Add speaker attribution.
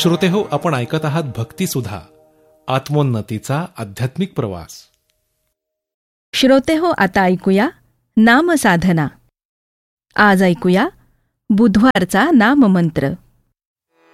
Speaker 1: श्रोते हो, आपण ऐकत आहात भक्तिसुधा, आत्मोन्नतीचा आध्यात्मिक प्रवास.
Speaker 2: श्रोते हो, आता ऐकूया नामसाधना. आज ऐकूया बुधवारचा नाममंत्र.